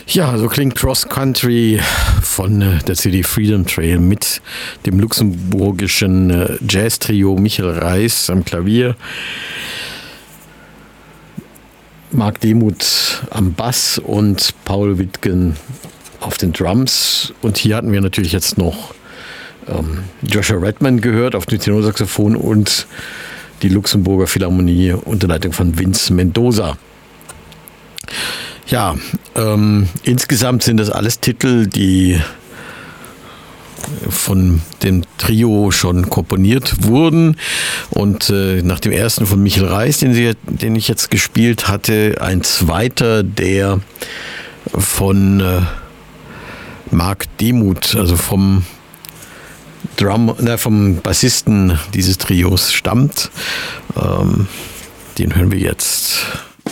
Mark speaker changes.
Speaker 1: Ja, so klingt Cross Country von der CD Freedom Trail mit dem luxemburgischen Jazz-Trio Michael Reis am Klavier, Marc Demuth am Bass und Paul Wittgen auf den Drums. Und hier hatten wir natürlich jetzt noch Joshua Redman gehört auf dem Tenorsaxophon und die Luxemburger Philharmonie unter Leitung von Vince Mendoza. Ja, insgesamt sind das alles Titel, die von dem Trio schon komponiert wurden. Und nach dem ersten von Michael Reis, den ich jetzt gespielt hatte, ein zweiter, der von Marc Demuth, also vom Bassisten dieses Trios stammt. Den hören wir jetzt.